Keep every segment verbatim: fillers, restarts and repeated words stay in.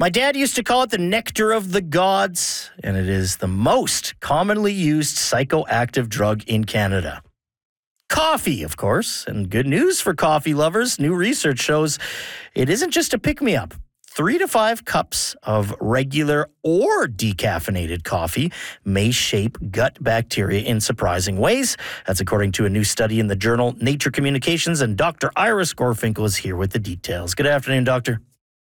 My dad used to call it the nectar of the gods, and it is the most commonly used psychoactive drug in Canada. Coffee, of course, and good news for coffee lovers. New research shows it isn't just a pick-me-up. Three to five cups of regular or decaffeinated coffee may shape gut bacteria in surprising ways. That's according to a new study in the journal Nature Communications, and Doctor Iris Gorfinkel is here with the details. Good afternoon, Doctor.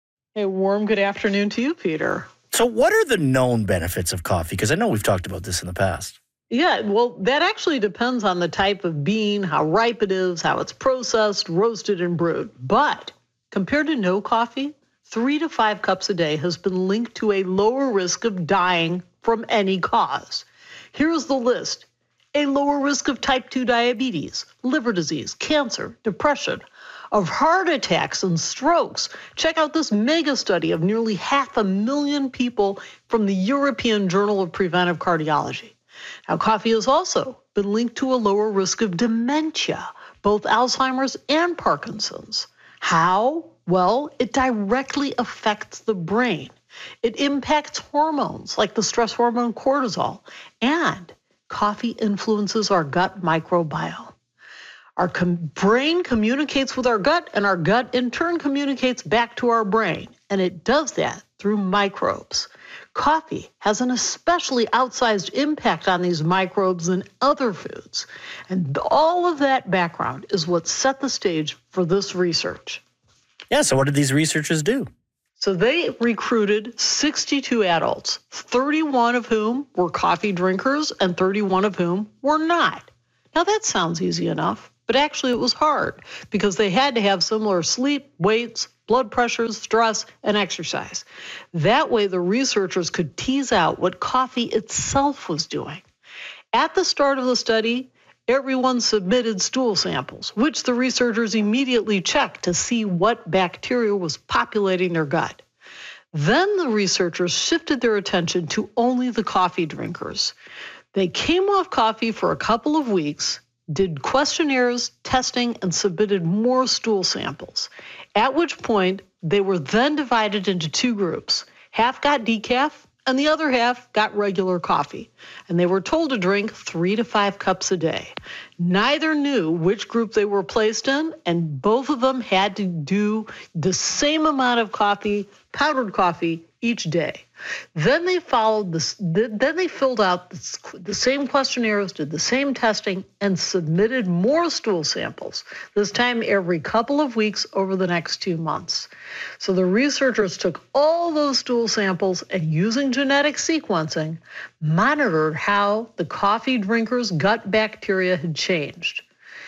A warm good afternoon to you, Peter. So what are the known benefits of coffee? Because I know we've talked about this in the past. Yeah, well, that actually depends on the type of bean, how ripe it is, how it's processed, roasted, and brewed. But compared to no coffee, three to five cups a day has been linked to a lower risk of dying from any cause. Here's the list. A lower risk of type two diabetes, liver disease, cancer, depression, of heart attacks and strokes. Check out this mega study of nearly half a million people from the European Journal of Preventive Cardiology. Now, coffee has also been linked to a lower risk of dementia, both Alzheimer's and Parkinson's. How? Well, it directly affects the brain. It impacts hormones like the stress hormone cortisol, and coffee influences our gut microbiome. Our com- brain communicates with our gut, and our gut in turn communicates back to our brain, and it does that through microbes. Coffee has an especially outsized impact on these microbes than other foods, and all of that background is what set the stage for this research. Yeah, so what did these researchers do? So they recruited sixty-two adults, thirty-one of whom were coffee drinkers and thirty-one of whom were not. Now that sounds easy enough, but actually it was hard because they had to have similar sleep, weights, blood pressures, stress, and exercise. That way the researchers could tease out what coffee itself was doing. At the start of the study, everyone submitted stool samples, which the researchers immediately checked to see what bacteria was populating their gut. Then the researchers shifted their attention to only the coffee drinkers. They came off coffee for a couple of weeks, did questionnaires, testing, and submitted more stool samples, at which point they were then divided into two groups. Half got decaf, and the other half got regular coffee, and they were told to drink three to five cups a day. Neither knew which group they were placed in, and both of them had to do the same amount of coffee, powdered coffee, each day. Then they followed this. Then they filled out the same questionnaires, did the same testing, and submitted more stool samples, this time every couple of weeks over the next two months. So the researchers took all those stool samples and, using genetic sequencing, monitored how the coffee drinkers' gut bacteria had changed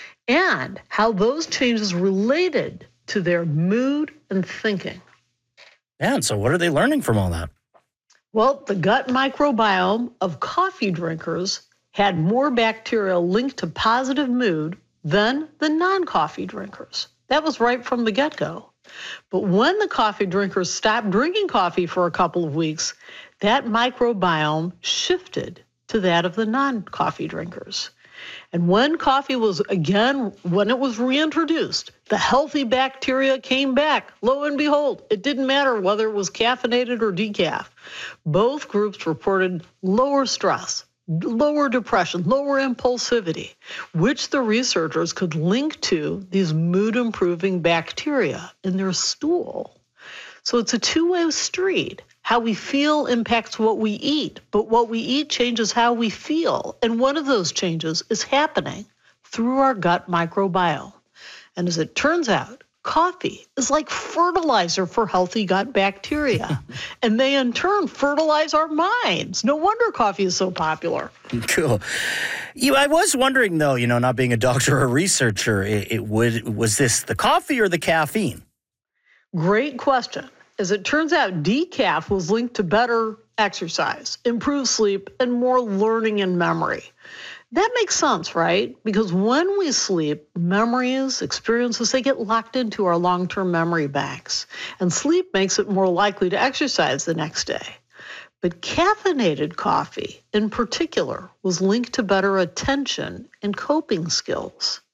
and how those changes related to their mood and thinking. Yeah, and so what are they learning from all that? Well, the gut microbiome of coffee drinkers had more bacteria linked to positive mood than the non-coffee drinkers. That was right from the get-go. But when the coffee drinkers stopped drinking coffee for a couple of weeks, that microbiome shifted to that of the non-coffee drinkers. And when coffee was, again, when it was reintroduced, the healthy bacteria came back. Lo and behold, it didn't matter whether it was caffeinated or decaf. Both groups reported lower stress, lower depression, lower impulsivity, which the researchers could link to these mood-improving bacteria in their stool. So it's a two-way street. How we feel impacts what we eat, but what we eat changes how we feel. And one of those changes is happening through our gut microbiome. And as it turns out, coffee is like fertilizer for healthy gut bacteria. And they in turn fertilize our minds. No wonder coffee is so popular. Cool. You, I was wondering though, you know, not being a doctor or a researcher, it, it would was this the coffee or the caffeine? Great question. As it turns out, decaf was linked to better exercise, improved sleep, and more learning and memory. That makes sense, right? Because when we sleep, memories, experiences, they get locked into our long-term memory banks. And sleep makes it more likely to exercise the next day. But caffeinated coffee, in particular, was linked to better attention and coping skills.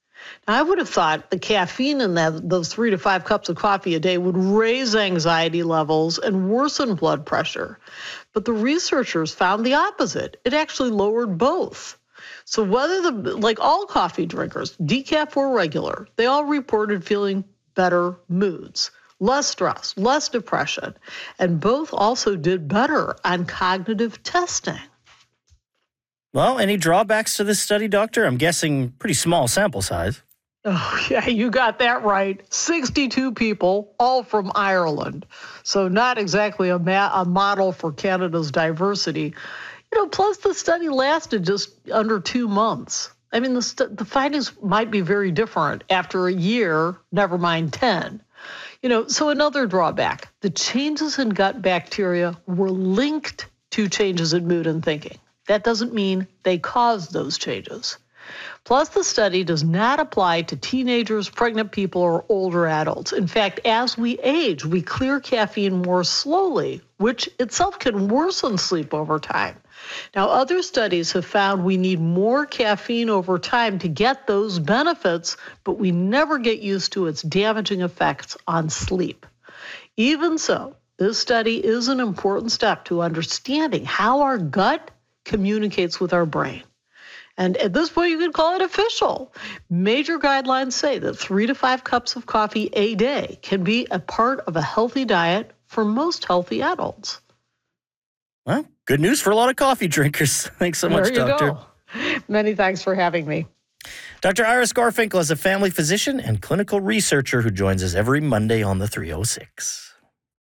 I would have thought the caffeine in that, those three to five cups of coffee a day would raise anxiety levels and worsen blood pressure. But the researchers found the opposite. It actually lowered both. So whether the, like all coffee drinkers, decaf or regular, they all reported feeling better moods, less stress, less depression, and both also did better on cognitive testing. Well, any drawbacks to this study, Doctor? I'm guessing pretty small sample size. Oh, yeah, you got that right. sixty-two people, all from Ireland. So not exactly a, ma- a model for Canada's diversity. You know, plus the study lasted just under two months. I mean, the, st- the findings might be very different after a year, never mind ten. You know, so another drawback, the changes in gut bacteria were linked to changes in mood and thinking. That doesn't mean they caused those changes. Plus, the study does not apply to teenagers, pregnant people, or older adults. In fact, as we age, we clear caffeine more slowly, which itself can worsen sleep over time. Now, other studies have found we need more caffeine over time to get those benefits, but we never get used to its damaging effects on sleep. Even so, this study is an important step to understanding how our gut communicates with our brain. And at this point, you could call it official. Major guidelines say that three to five cups of coffee a day can be a part of a healthy diet for most healthy adults. Well, good news for a lot of coffee drinkers. Thanks so much, there you Doctor. Go. Many thanks for having me. Doctor Iris Gorfinkel is a family physician and clinical researcher who joins us every Monday on the three oh six.